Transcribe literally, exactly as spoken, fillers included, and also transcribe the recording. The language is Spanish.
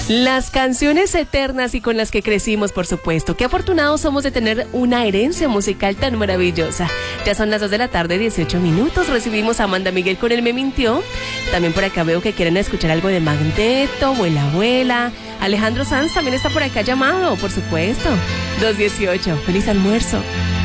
Las canciones eternas y con las que crecimos, por supuesto. Qué afortunados somos de tener una herencia musical tan maravillosa. Ya son las dos de la tarde, dieciocho minutos. Recibimos a Amanda Miguel con el Me Mintió. También por acá veo que quieren escuchar algo de Magneto, Abuela Abuela. Alejandro Sanz también está por acá llamado, por supuesto. dos dieciocho. Feliz almuerzo.